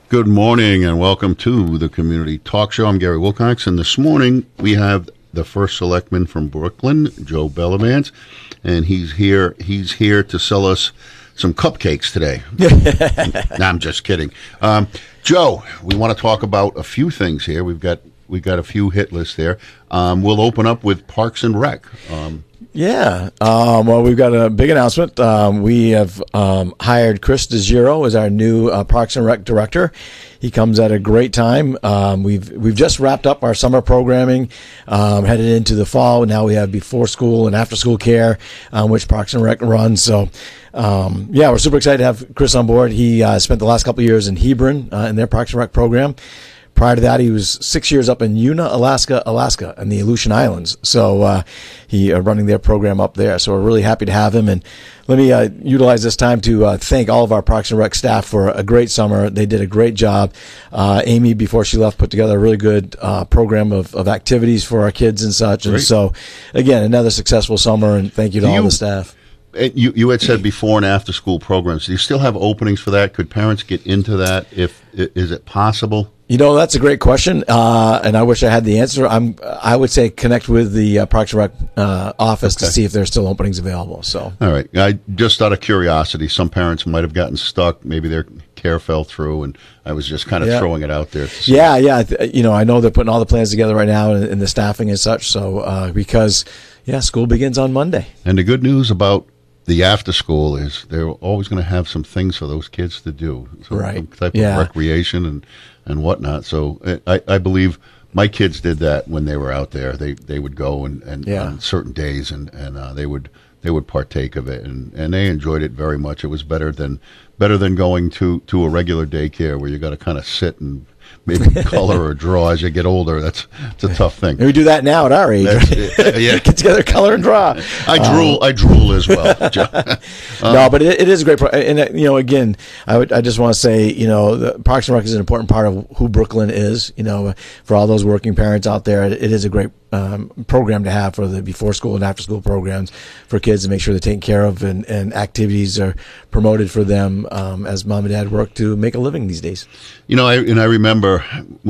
Good morning and welcome to the Community Talk Show. I'm Gary Wilcox, and this morning we have the first selectman from Brooklyn, Joe Bellavance, and he's here to sell us some cupcakes today. No, I'm just kidding. Joe, we want to talk about a few things here. We've got a few hit lists there. We'll open up with Parks and Rec. Well, we've got a big announcement. We have hired Chris DeGiro as our new Parks and Rec director. He comes at a great time. We've just wrapped up our summer programming, headed into the fall. Now we have before school and after school care, which Parks and Rec runs. So, we're super excited to have Chris on board. He spent the last couple of years in Hebron in their Parks and Rec program. Prior to that, he was 6 years up in Una, Alaska, and the Aleutian Islands. So he running their program up there. So we're really happy to have him. And let me utilize this time to thank all of our Parks and Rec staff for a great summer. They did a great job. Amy, before she left, put together a really good program of activities for our kids and such. Great. And so, again, another successful summer. And thank you to all the staff. You had said before and after school programs. Do you still have openings for that? Could parents get into that? Is it possible? You know, that's a great question, and I wish I had the answer. I would say connect with the Parks and Rec office to see if there's still openings available. So, all right. I just out of curiosity, some parents might have gotten stuck. Maybe their care fell through, and I was just kind of throwing it out there. I know they're putting all the plans together right now and the staffing and such. So, because school begins on Monday. And the good news about the after school is they're always going to have some things for those kids to do. Some type of recreation and whatnot. So I believe my kids did that when they were out there. They would go and on certain days and they would partake of it and they enjoyed it very much. It was better than going to a regular daycare where you got to kind of sit and maybe color or draw as you get older. It's a tough thing. And we do that now at our age. Get together, color, and draw. I drool as well. No, but it is a great. And again, I just want to say, the Parks and Rec is an important part of who Brooklyn is. For all those working parents out there, it is a great program to have for the before school and after school programs for kids to make sure they're taken care of and activities are promoted for them as mom and dad work to make a living these days. I remember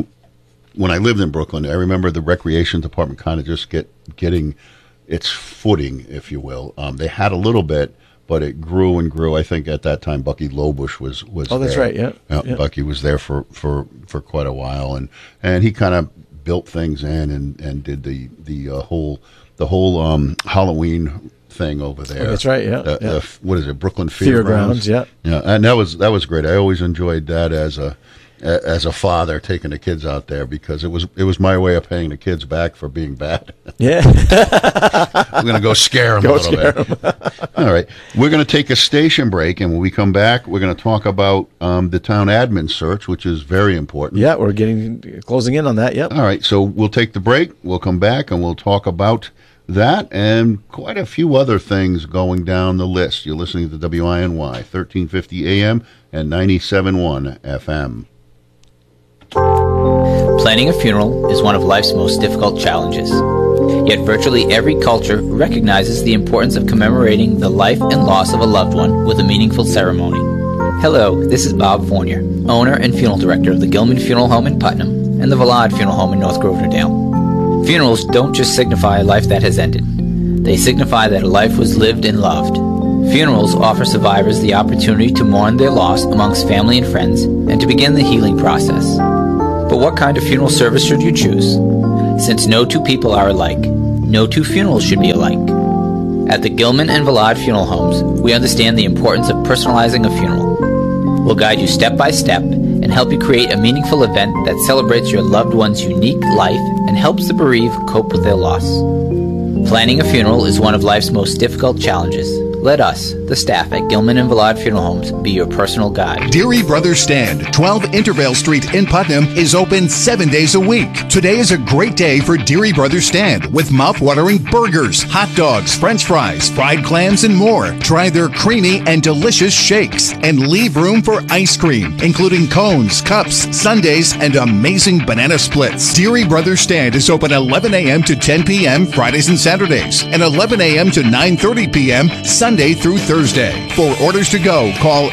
when I lived in Brooklyn, I remember the recreation department kind of just getting its footing, if you will. They had a little bit, but it grew and grew. I think at that time Bucky Lobush was Oh, that's right, yeah. Bucky was there for quite a while, and he kind of built things in and did the whole Halloween thing over there. Oh, that's right, yeah. What is it, Brooklyn Fairgrounds? Yeah, and that was great. I always enjoyed that as a father taking the kids out there because it was my way of paying the kids back for being bad. Yeah, I'm going to go scare them a little bit. All right, we're going to take a station break, and when we come back, we're going to talk about the town admin search, which is very important. Yeah, we're closing in on that. Yep. All right, so we'll take the break. We'll come back, and we'll talk about that and quite a few other things going down the list. You're listening to WINY 1350 AM and 97.1 FM. Planning a funeral is one of life's most difficult challenges. Yet virtually every culture recognizes the importance of commemorating the life and loss of a loved one with a meaningful ceremony. Hello, this is Bob Fournier, owner and funeral director of the Gilman Funeral Home in Putnam and the Vallard Funeral Home in North Groverdale. Funerals don't just signify a life that has ended. They signify that a life was lived and loved. Funerals offer survivors the opportunity to mourn their loss amongst family and friends and to begin the healing process. But what kind of funeral service should you choose? Since no two people are alike, no two funerals should be alike. At the Gilman and Vallard Funeral Homes, we understand the importance of personalizing a funeral. We'll guide you step by step and help you create a meaningful event that celebrates your loved one's unique life and helps the bereaved cope with their loss. Planning a funeral is one of life's most difficult challenges. Let us, the staff at Gilman and Vallard Funeral Homes, be your personal guide. Deary Brothers Stand, 12 Intervale Street in Putnam, is open 7 days a week. Today is a great day for Deary Brothers Stand with mouth-watering burgers, hot dogs, french fries, fried clams, and more. Try their creamy and delicious shakes and leave room for ice cream, including cones, cups, sundaes, and amazing banana splits. Deary Brothers Stand is open 11 a.m. to 10 p.m. Fridays and Saturdays, and 11 a.m. to 9:30 p.m. Sundays Sunday through Thursday. For orders to go, call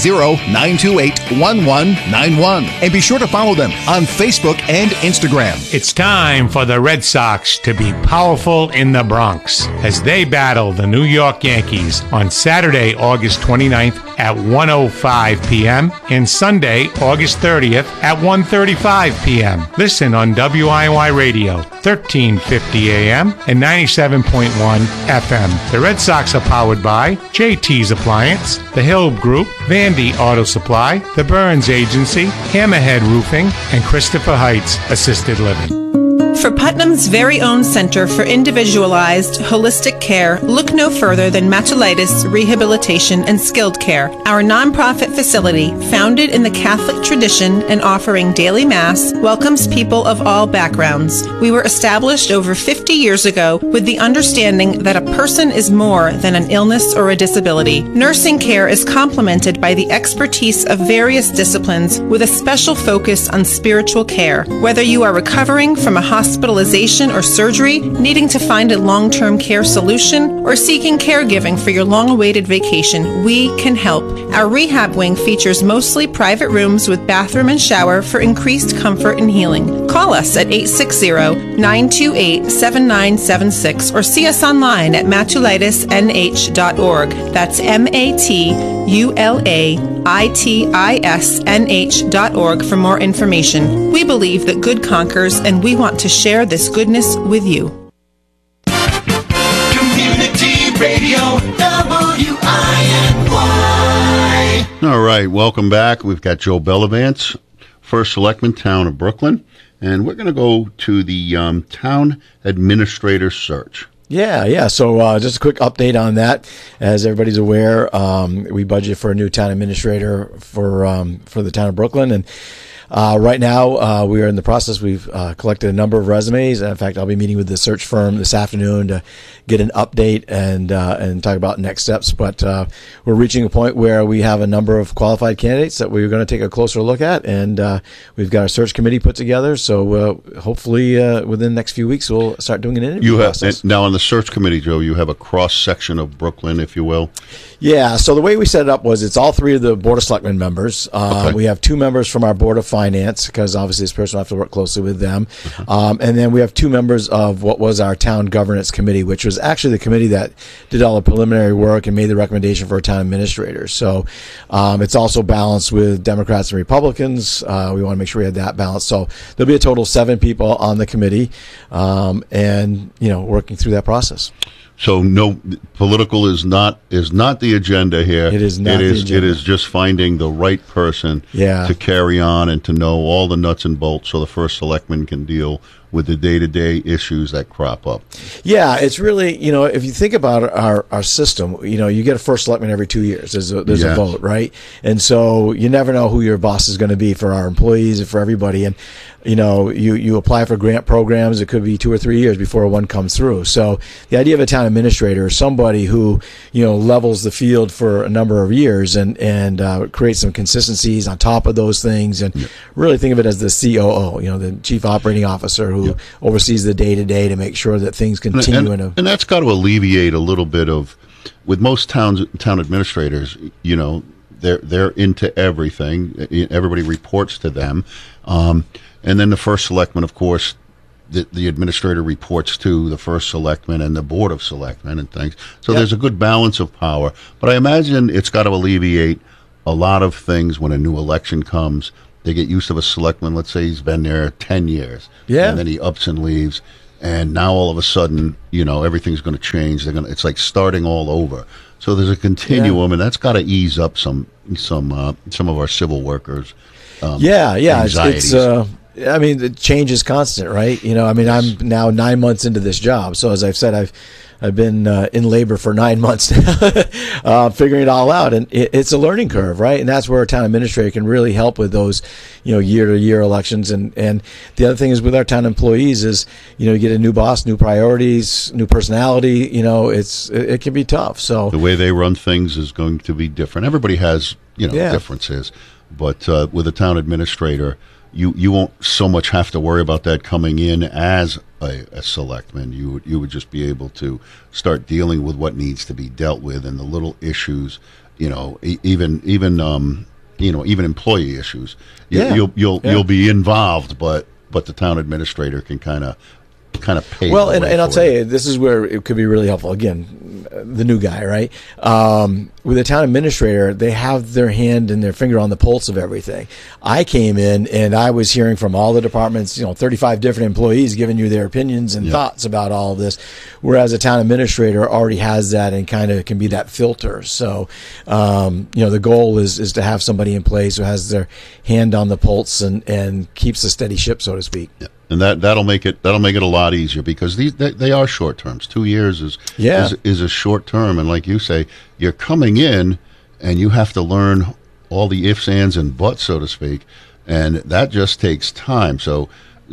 860-928-1191. And be sure to follow them on Facebook and Instagram. It's time for the Red Sox to be powerful in the Bronx as they battle the New York Yankees on Saturday, August 29th at 1:05 p.m. and Sunday, August 30th at 1:35 p.m. Listen on WIY Radio, 1350 a.m. and 97.1 FM. The Red Sox are powered by JT's Appliance, The Hill Group, Vandy Auto Supply, The Burns Agency, Hammerhead Roofing, and Christopher Heights Assisted Living. For Putnam's very own Center for Individualized Holistic Care, look no further than Matulitis Rehabilitation and Skilled Care. Our nonprofit facility, founded in the Catholic tradition and offering daily Mass, welcomes people of all backgrounds. We were established over 50 years ago with the understanding that a person is more than an illness or a disability. Nursing care is complemented by the expertise of various disciplines with a special focus on spiritual care. Whether you are recovering from a hospitalization or surgery, needing to find a long-term care solution, or seeking caregiving for your long-awaited vacation, we can help. Our rehab wing features mostly private rooms with bathroom and shower for increased comfort and healing. Call us at 860-928-7976 or see us online at matulitisnh.org. That's MATULAITISNH.org for more information. We believe that good conquers, and we want to share this goodness with you. Community Radio, WINY. All right, welcome back. We've got Joe Bellavance, First Selectman, Town of Brooklyn, and we're going to go to the Town Administrator Search. Yeah. So just a quick update on that. As everybody's aware, we budgeted for a new town administrator for the town of Brooklyn, and right now we are in the process. We've collected a number of resumes. In fact, I'll be meeting with the search firm this afternoon to get an update and talk about next steps. But we're reaching a point where we have a number of qualified candidates that we're going to take a closer look at, and we've got our search committee put together. So hopefully within the next few weeks we'll start doing an interview process. Now on the search committee, Joe, you have a cross section of Brooklyn, if you will. Yeah. So the way we set it up was it's all three of the Board of Selectmen members. Okay. We have two members from our Board of Finance, because obviously this person will have to work closely with them. And then we have two members of what was our Town Governance Committee, which was actually the committee that did all the preliminary work and made the recommendation for a town administrator. So it's also balanced with Democrats and Republicans. We want to make sure we had that balance. So there'll be a total of 7 people on the committee, and working through that process. So no, political is not the agenda here. It is not the agenda. It is just finding the right person to carry on and to know all the nuts and bolts so the first selectman can deal with the day-to-day issues that crop up. Yeah, it's really, if you think about our system, you get a first selectman every 2 years. There's a vote, right? And so you never know who your boss is going to be for our employees and for everybody. And you apply for grant programs. It could be 2 or 3 years before one comes through. So the idea of a town administrator is somebody who, levels the field for a number of years and creates some consistencies on top of those things, and really think of it as the COO, the Chief Operating Officer, who oversees the day-to-day to make sure that things continue. And that's got to alleviate a little bit of, with most town administrators, they're into everything. Everybody reports to them. And then the first selectman, of course, the administrator reports to the first selectman and the board of selectmen and things. So there's a good balance of power. But I imagine it's got to alleviate a lot of things when a new election comes. They get used to a selectman. Let's say he's been there 10 years. Yeah. And then he ups and leaves. And now all of a sudden, everything's going to change. It's like starting all over. So there's a continuum, and that's got to ease up some of our civil workers. Anxieties. The change is constant, right? I'm now 9 months into this job. So as I've said, I've been in labor for 9 months now, figuring it all out. And it's a learning curve, right? And that's where a town administrator can really help with those, year-to-year elections. And the other thing is with our town employees is, you get a new boss, new priorities, new personality. It can be tough. So the way they run things is going to be different. Everybody has difference is. But with a town administrator, you won't so much have to worry about that coming in as a selectman. You would just be able to start dealing with what needs to be dealt with and the little issues, even employee issues. You'll be involved, but the town administrator can kind of pave well, the way and I'll for tell you, this is where it could be really helpful. Again, the new guy, right? With a town administrator, they have their hand and their finger on the pulse of everything. I came in and I was hearing from all the departments, 35 different employees giving you their opinions and thoughts about all of this, whereas a town administrator already has that and kind of can be that filter. So, the goal is to have somebody in place who has their hand on the pulse and keeps the steady ship, so to speak. Yeah. And that'll make it a lot easier, because they are short terms. 2 years is a short term, and like you say, you're coming in and you have to learn all the ifs, ands, and buts, so to speak, and that just takes time. So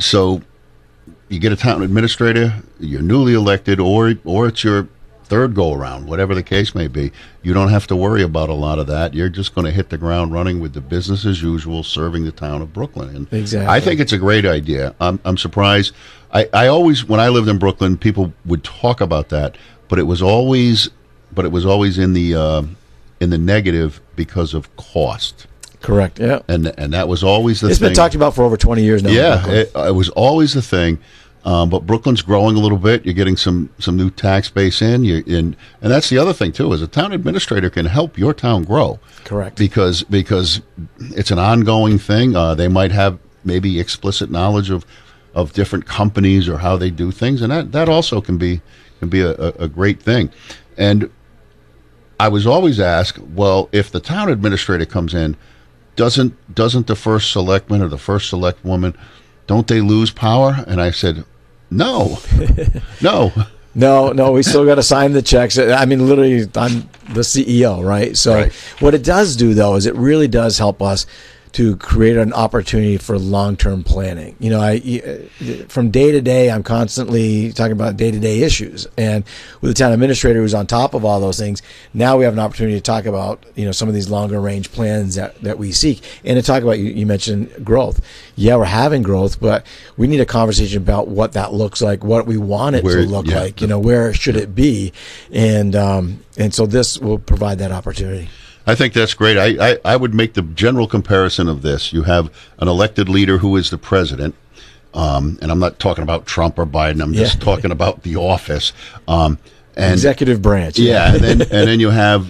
you get a town administrator, you're newly elected, or it's your third go around, whatever the case may be. You don't have to worry about a lot of that. You're just going to hit the ground running with the business as usual, serving the town of Brooklyn. And exactly. I think it's a great idea. I'm surprised. I always, when I lived in Brooklyn, people would talk about that, but it was always in the negative because of cost. Correct. Yeah. And that was always the thing. It's been talked about for over 20 years now. Yeah, it was always the thing. But Brooklyn's growing a little bit. You're getting some new tax base in. And that's the other thing too, is a town administrator can help your town grow. Correct. Because it's an ongoing thing. They might have maybe explicit knowledge of different companies or how they do things, and that also can be a great thing. And I was always asked, well, if the town administrator comes in, doesn't the first selectman or the first select woman, don't they lose power? And I said, no. No, we still got to sign the checks. I mean, literally, I'm the CEO, right? So right. What it does do, though, is it really does help us to create an opportunity for long-term planning. From day to day, I'm constantly talking about day-to-day issues. And with the town administrator who's on top of all those things, now we have an opportunity to talk about, some of these longer-range plans that we seek. And to talk about, you mentioned growth. Yeah, we're having growth, but we need a conversation about what that looks like, what we want it to look like, where should it be? And so this will provide that opportunity. I think that's great. I would make the general comparison of this. You have an elected leader who is the president, and I'm not talking about Trump or Biden. I'm just talking about the office. And executive branch. Yeah, and then you have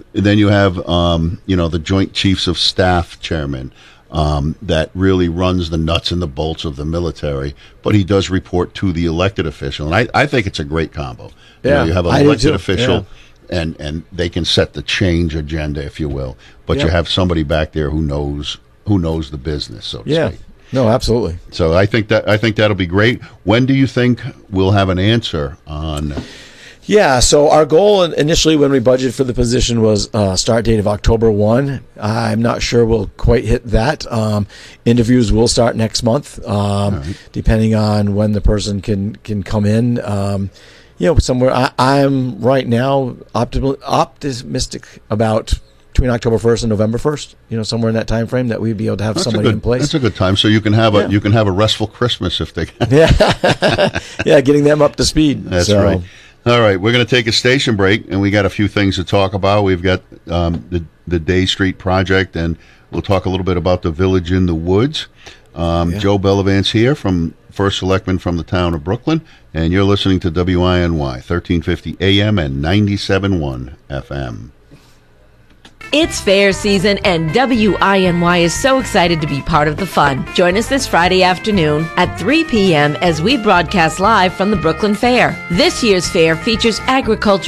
the Joint Chiefs of Staff chairman that really runs the nuts and the bolts of the military, but he does report to the elected official, and I think it's a great combo. Yeah, you have an elected official. Yeah. And they can set the change agenda, if you will. But you have somebody back there who knows the business, so to speak. No, absolutely. So I think that'll be great. When do you think we'll have an answer on? Yeah, so our goal initially when we budgeted for the position was start date of October 1. I'm not sure we'll quite hit that. Interviews will start next month, depending on when the person can come in. Somewhere I'm right now optimistic about between October 1st and November 1st. Somewhere in that time frame that we'd be able to have somebody in place. That's a good time. So you can have a restful Christmas if they can. Yeah, getting them up to speed. That's right. All right, we're going to take a station break, and we got a few things to talk about. We've got the Day Street project, and we'll talk a little bit about the Village in the Woods. Joe Bellavance here from First Selectman from the town of Brooklyn, and you're listening to WINY 1350 AM and 97.1 FM. It's fair season, and WINY is so excited to be part of the fun. Join us this Friday afternoon at 3 p.m. as we broadcast live from the Brooklyn Fair. This year's fair features agriculture